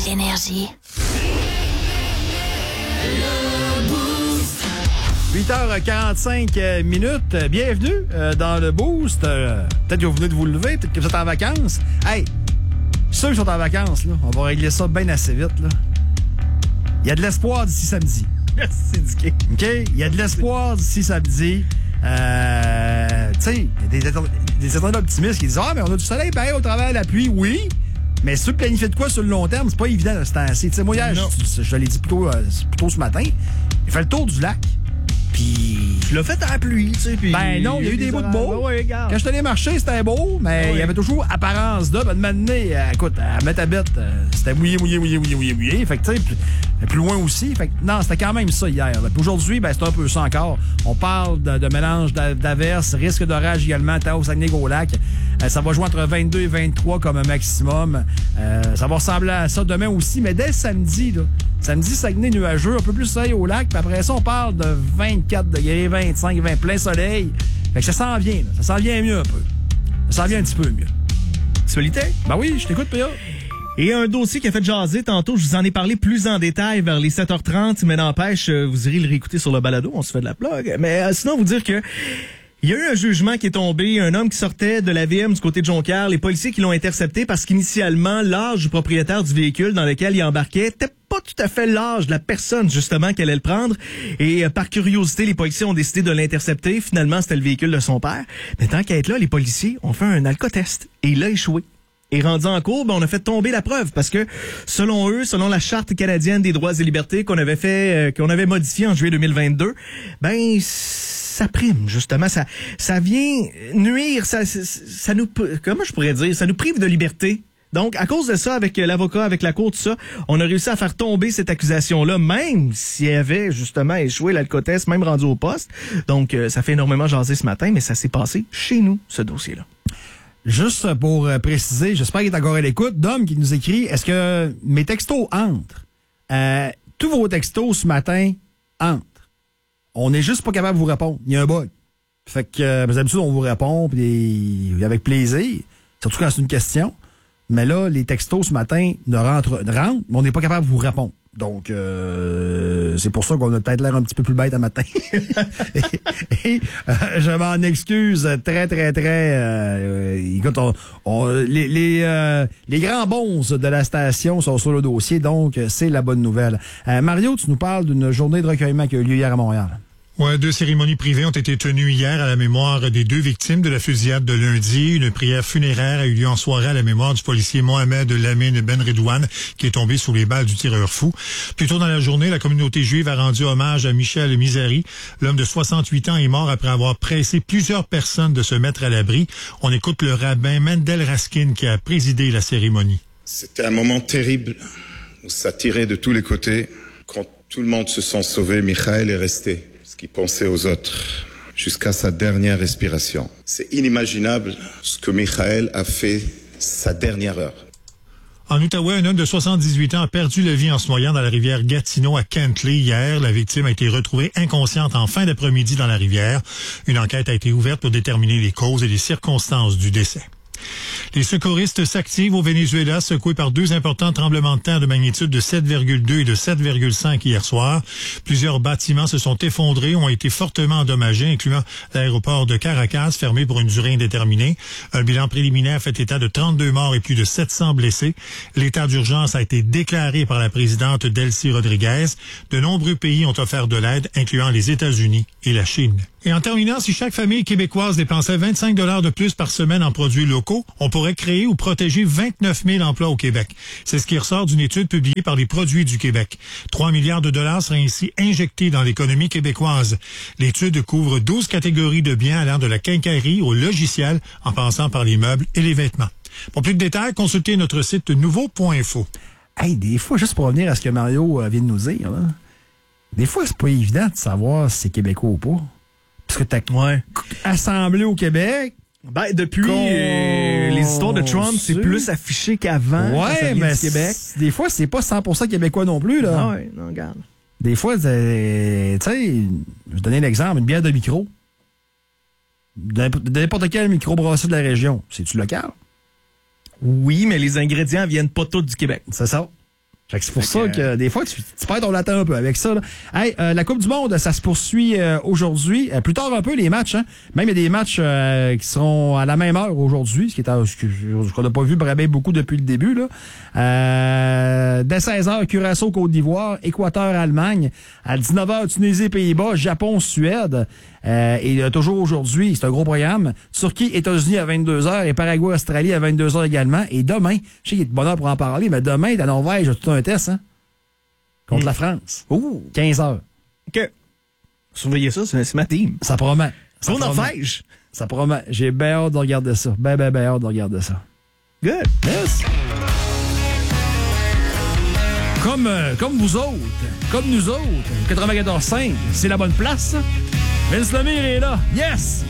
Énergie. 8h45 minutes. Bienvenue dans le Boost. Peut-être que vous venez de vous lever, peut-être que vous êtes en vacances. Hey, ceux qui sont en vacances, là, on va régler ça bien assez vite. Là. Il y a de l'espoir d'ici samedi. C'est indiqué. OK? Il y a de l'espoir d'ici samedi. Tu sais, il y a des étonnants optimistes qui disent « Ah, mais on a du soleil, pareil, au travers de la pluie. » Oui, mais ceux qui planifient de quoi sur le long terme, c'est pas évident de ce temps-ci. Tu sais, moi, hier, je l'ai dit plutôt ce matin, il fait le tour du lac. Puis. Tu l'as fait à la pluie, tu sais. Ben non, il y a eu des bouts de beau. Ouais, quand je suis allé marcher, c'était beau, mais il y avait toujours apparence de. Ben, de m'amener, écoute, à mettre à bête, c'était mouillé. Fait que, tu sais, plus loin aussi. Fait que, non, c'était quand même ça hier. Puis aujourd'hui, ben, c'est un peu ça encore. On parle de mélange d'averses, risque d'orage également, tant au Saguenay-Gros-Lac. Ça va jouer entre 22 et 23 comme un maximum. Ça va ressembler à ça demain aussi, mais dès samedi, là. Samedi, Saguenay nuageux, un peu plus soleil au lac. Puis après ça, on parle de 24 degrés, 25, 20, plein soleil. Fait que ça s'en vient, là. Ça s'en vient mieux un peu. Ça s'en vient un petit peu mieux. Actualité? Ben oui, je t'écoute, P.A. Et un dossier qui a fait jaser tantôt, je vous en ai parlé plus en détail vers les 7h30, mais n'empêche, vous irez le réécouter sur le balado, on se fait de la plug. Mais sinon, vous dire que il y a eu un jugement qui est tombé, un homme qui sortait de la VM du côté de Jonquière, les policiers qui l'ont intercepté parce qu'initialement, l'âge du propriétaire du véhicule dans lequel il embarquait était pas tout à fait l'âge de la personne, justement, qu'elle allait le prendre. Et par curiosité, les policiers ont décidé de l'intercepter. Finalement, c'était le véhicule de son père. Mais tant qu'à être là, les policiers ont fait un alcotest et il a échoué. Et rendu en cours, ben, on a fait tomber la preuve parce que, selon eux, selon la Charte canadienne des droits et libertés qu'on avait modifiée en juillet 2022, ben, ça prime, justement. Ça vient nuire, ça nous, comment je pourrais dire, ça nous prive de liberté. Donc, à cause de ça, avec l'avocat, avec la cour, tout ça, on a réussi à faire tomber cette accusation-là, même s'il avait justement échoué l'alcotest, même rendu au poste. Donc, ça fait énormément jaser ce matin, mais ça s'est passé chez nous, ce dossier-là. Juste pour préciser, j'espère qu'il est encore à l'écoute, Dom qui nous écrit, est-ce que mes textos entrent? Tous vos textos ce matin entrent. On n'est juste pas capable de vous répondre. Il y a un bug. Fait que, d'habitude, on vous répond puis avec plaisir, surtout quand c'est une question. Mais là, les textos ce matin rentrent, mais on n'est pas capable de vous répondre. Donc, c'est pour ça qu'on a peut-être l'air un petit peu plus bête à matin. et je m'en excuse très. Écoute, les grands bons de la station sont sur le dossier, donc c'est la bonne nouvelle. Mario, tu nous parles d'une journée de recueillement qui a eu lieu hier à Montréal. Ouais, 2 cérémonies privées ont été tenues hier à la mémoire des 2 victimes de la fusillade de lundi. Une prière funéraire a eu lieu en soirée à la mémoire du policier Mohamed Lamine Ben Redouane, qui est tombé sous les balles du tireur fou. Plus tôt dans la journée, la communauté juive a rendu hommage à Michel Mizari. L'homme de 68 ans est mort après avoir pressé plusieurs personnes de se mettre à l'abri. On écoute le rabbin Mendel Raskin qui a présidé la cérémonie. C'était un moment terrible où ça tirait de tous les côtés. Quand tout le monde se sent sauvé, Michael est resté. Qui pensait aux autres jusqu'à sa dernière respiration. C'est inimaginable ce que Michael a fait sa dernière heure. En Outaouais, un homme de 78 ans a perdu la vie en se noyant dans la rivière Gatineau à Kentley hier. La victime a été retrouvée inconsciente en fin d'après-midi dans la rivière. Une enquête a été ouverte pour déterminer les causes et les circonstances du décès. Les secouristes s'activent au Venezuela, secoués par 2 importants tremblements de terre de magnitude de 7,2 et de 7,5 hier soir. Plusieurs bâtiments se sont effondrés, ont été fortement endommagés, incluant l'aéroport de Caracas, fermé pour une durée indéterminée. Un bilan préliminaire fait état de 32 morts et plus de 700 blessés. L'état d'urgence a été déclaré par la présidente Delcy Rodriguez. De nombreux pays ont offert de l'aide, incluant les États-Unis et la Chine. Et en terminant, si chaque famille québécoise dépensait 25 $ de plus par semaine en produits locaux, on pourrait créer ou protéger 29 000 emplois au Québec. C'est ce qui ressort d'une étude publiée par les Produits du Québec. 3 milliards de dollars seraient ainsi injectés dans l'économie québécoise. L'étude couvre 12 catégories de biens allant de la quincaillerie au logiciel, en passant par les meubles et les vêtements. Pour plus de détails, consultez notre site nouveau.info. Hey, des fois, juste pour revenir à ce que Mario vient de nous dire, là, des fois, c'est pas évident de savoir si c'est québécois ou pas. Parce que t'as assemblé au Québec. Ben, depuis les histoires de Trump, c'est plus affiché qu'avant. Ouais, mais Québec. Des fois, c'est pas 100% québécois non plus, là. Ah ouais, non, regarde. Des fois, tu sais, je vais donner un exemple, une bière de micro. De n'importe quel microbrasserie de la région. C'est-tu local? Oui, mais les ingrédients viennent pas tous du Québec. C'est ça. Fait que c'est pour ça que des fois, tu perds ton latin un peu avec ça. Là. Hey, la Coupe du Monde, ça se poursuit aujourd'hui. Plus tard un peu, les matchs. Hein? Même il y a des matchs qui seront à la même heure aujourd'hui, ce qu'on n'a pas vu beaucoup depuis le début. Là. Dès 16h, Curaçao, Côte d'Ivoire, Équateur, Allemagne. À 19h, Tunisie, Pays-Bas, Japon, Suède. Et toujours aujourd'hui, c'est un gros programme. Turquie, États-Unis à 22h et Paraguay, Australie à 22h également. Et demain, je sais qu'il y a de bonheur pour en parler, mais demain, la Norvège a tout un test, hein? Contre la France. 15h. OK. Surveillez ça, c'est ma team. Ça promet. Sur Norvège. Ça promet. J'ai bien hâte de regarder ça. Ben hâte de regarder ça. Good. Yes. Comme vous autres, comme nous autres, 94.5, c'est la bonne place. Vince Lemire est là. Yes!